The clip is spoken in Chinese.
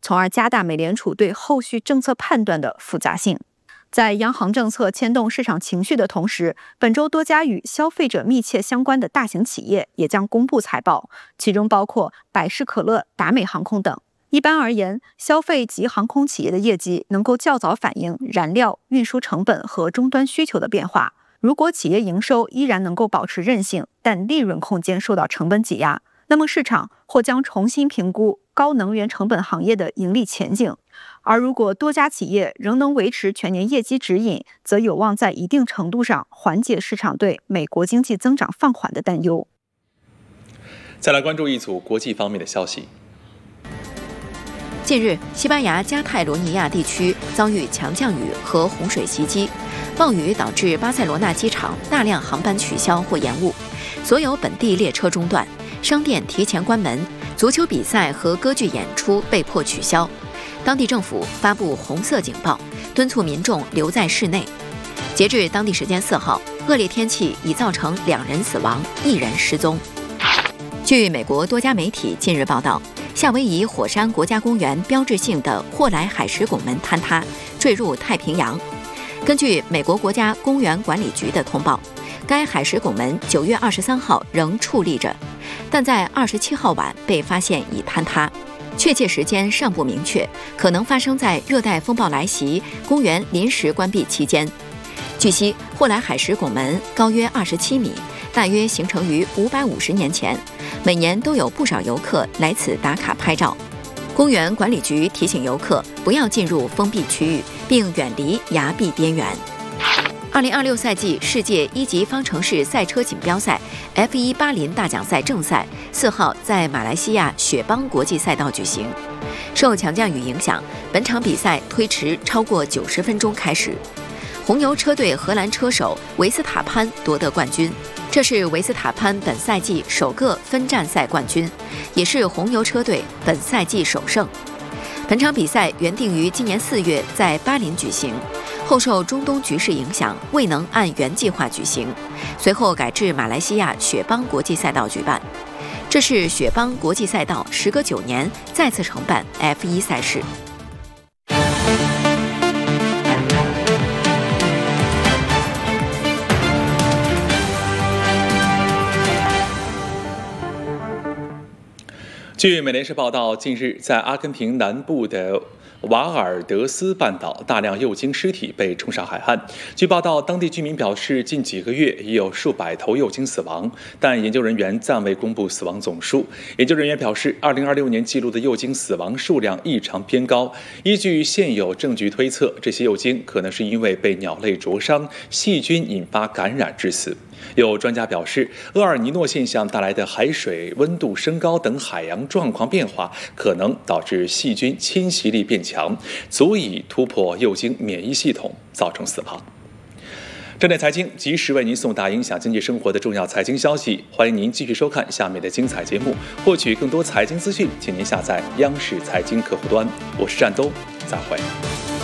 从而加大美联储对后续政策判断的复杂性。在央行政策牵动市场情绪的同时，本周多家与消费者密切相关的大型企业也将公布财报，其中包括百事可乐、达美航空等。一般而言，消费及航空企业的业绩能够较早反映燃料、运输成本和终端需求的变化。如果企业营收依然能够保持韧性，但利润空间受到成本挤压，那么市场或将重新评估高能源成本行业的盈利前景。而如果多家企业仍能维持全年业绩指引，则有望在一定程度上缓解市场对美国经济增长放缓的担忧。 再来关注一组国际方面的消息。 近日，西班牙加泰罗尼亚地区遭遇强降雨和洪水袭击，暴雨导致巴塞罗那机场大量航班取消或延误，所有本地列车中断，商店提前关门，足球比赛和歌剧演出被迫取消。当地政府发布红色警报，敦促民众留在室内。截至当地时间4号，恶劣天气已造成2人死亡，1人失踪。据美国多家媒体近日报道，夏威夷火山国家公园标志性的霍莱海蚀拱门坍塌，坠入太平洋。根据美国国家公园管理局的通报，该海蚀拱门9月23号仍矗立着，但在27号晚被发现已坍塌，确切时间尚不明确，可能发生在热带风暴来袭、公园临时关闭期间。据悉，霍莱海蚀拱门高约27米，大约形成于550年前，每年都有不少游客来此打卡拍照。公园管理局提醒游客不要进入封闭区域，并远离崖壁边缘。2026赛季世界一级方程式赛车锦标赛 F1 巴林大奖赛正赛4号在马来西亚雪邦国际赛道举行。受强降雨影响，本场比赛推迟超过90分钟开始。红牛车队荷兰车手维斯塔潘夺得冠军，这是维斯塔潘本赛季首个分站赛冠军，也是红牛车队本赛季首胜。本场比赛原定于今年4月在巴林举行，后受中东局势影响，未能按原计划举行，随后改至马来西亚雪邦国际赛道举办。这是雪邦国际赛道时隔9年再次承办 F1 赛事。 据美联社报道，近日在阿根廷南部的瓦尔德斯半岛，大量幼鲸尸体被冲上海岸。据报道，当地居民表示，近几个月已有数百头幼鲸死亡，但研究人员暂未公布死亡总数。研究人员表示，2026年记录的幼鲸死亡数量异常偏高。依据现有证据推测，这些幼鲸可能是因为被鸟类灼伤、细菌引发感染致死。有专家表示，厄尔尼诺现象带来的海水温度升高等海洋状况变化，可能导致细菌侵袭力变强，足以突破幼鲸免疫系统，造成死亡。正点财经及时为您送达影响经济生活的重要财经消息，欢迎您继续收看下面的精彩节目。获取更多财经资讯，请您下载央视财经客户端。我是战东，再会。